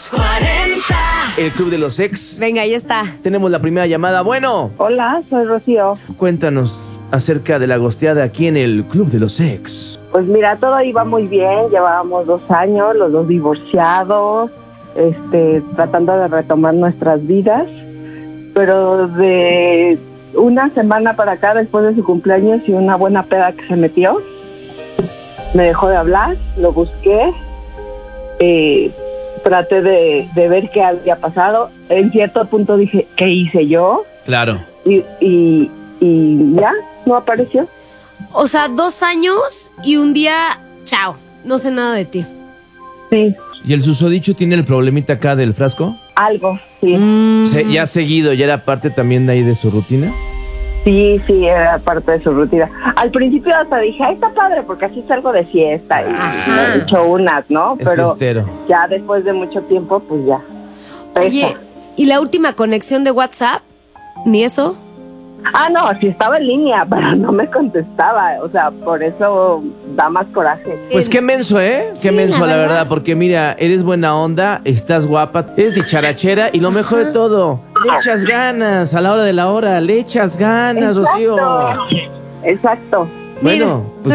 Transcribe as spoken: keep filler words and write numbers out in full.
Los cuarenta. El Club de los Ex. Venga, ahí está. Tenemos la primera llamada. Bueno. Hola, soy Rocío. Cuéntanos acerca de la gosteada aquí en el Club de los Ex. Pues mira, todo iba muy bien. Llevábamos dos años, los dos divorciados, este, tratando de retomar nuestras vidas. Pero de una semana para acá, después de su cumpleaños y una buena peda que se metió, me dejó de hablar, lo busqué, eh, traté de, de ver qué había pasado. En cierto punto dije, ¿qué hice yo? Claro. Y, y, y ya, no apareció. O sea, dos años y un día, chao, no sé nada de ti. Sí. ¿Y el susodicho tiene el problemita acá del frasco? Algo, sí. Mm. ¿Se, ¿Ya ha seguido? ¿Ya era parte también de ahí de su rutina? Sí, sí, era parte de su rutina. Al principio hasta dije, ay, está padre, porque así salgo de fiesta y Ajá. he hecho unas, ¿no? Es Pero fiestero. ya después de mucho tiempo, pues ya. Pesa. Oye, ¿y la última conexión de WhatsApp? ¿Ni eso? Ah, no, sí estaba en línea, pero no me contestaba. O sea, por eso da más coraje. Pues qué menso, ¿eh? Qué Sí, menso, la la verdad. verdad. Porque mira, eres buena onda, estás guapa, eres dicharachera y lo mejor de todo, le echas ganas a la hora de la hora, le echas ganas, Rocío. Exacto. Bueno, pues